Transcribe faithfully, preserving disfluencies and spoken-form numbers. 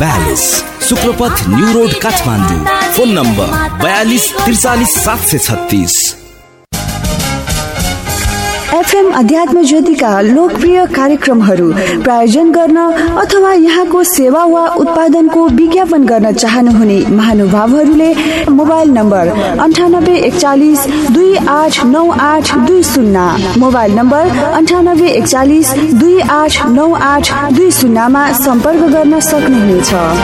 Palace, शुक्रपथ new road Kathmandu. Phone number बयालीस त्रिचालीस सात सय छत्तीस। एफएम अध्यात्म ज्योतिका लोकप्रिय कार्यक्रमहरू प्रायोजन गर्न अथवा यहाँको सेवा वा उत्पादनको विज्ञापन गर्न चाहनुहुने महानुभावहरूले मोबाइल नम्बर अन्ठानब्बे एकचालिस दुई आठ नौ आठ दुई शून्य मोबाइल नम्बर अन्ठानब्बे एकचालिस दुई आठ नौ आठ दुई शून्यमा सम्पर्क गर्न सक्नुहुनेछ।